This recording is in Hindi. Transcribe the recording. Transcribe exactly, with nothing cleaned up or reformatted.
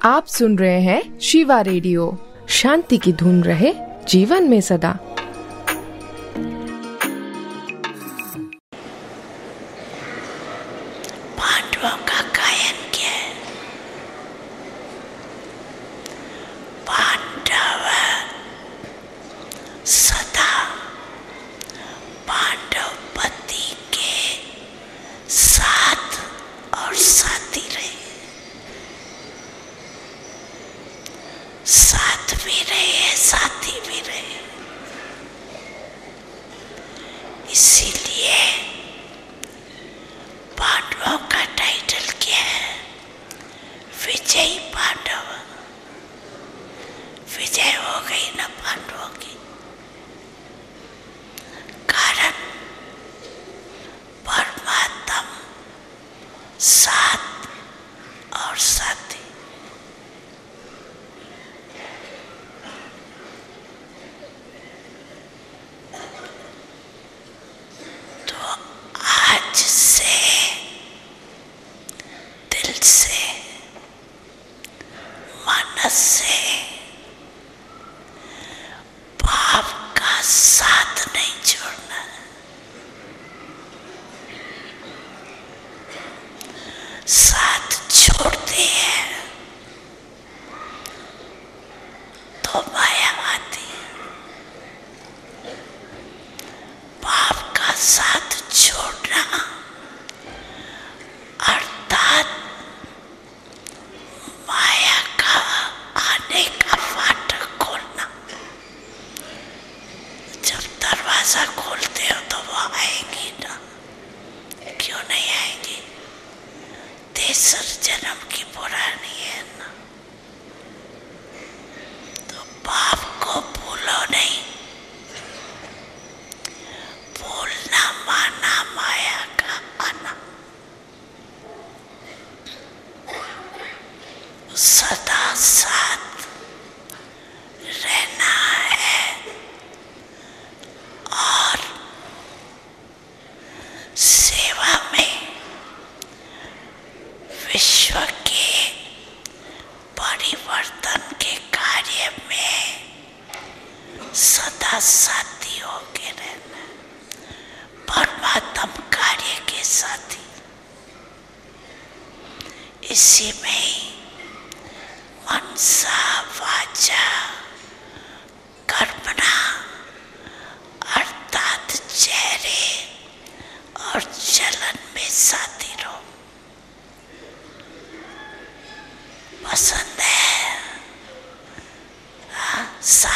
आप सुन रहे हैं शिवा रेडियो। शांति की धुन रहे जीवन में सदा। पांडवों का गायन किया। पांडव सदा पांडवपति के साथ और साथी रहे, साथ भी रहे साथी भी रहे। इसीलिए पांडवों का टाइटल क्या है? विजयी पांडव। विजय हो गई ना पांडवों की, कारण परमात्मा साथ और साथी। तो आज से दिल से मन से भाव का साथ नहीं छोड़ना। साथ छोड़ते हैं तो माया आती है। भाव का साथ छोड़ना अर्थात माया का आने का फाटक खोलना। जब दरवाजा खोलते हो तो वो आएंगी ना, क्यों नहीं आएंगी? तेसर जन्म की पुरानी है ना। तो पाप को भूलो नहीं। भूलना माना माया का आना। सदा साथ रहना है और सेवा में, विश्व के परिवर्तन के कार्य में सदा साथी होके रहना। परमात्म कार्य के साथी। इसी में ही मनसा वाचा कर्मणा अर्थात चेहरे और चलन में साथी रहो। पसंद है? हाँ,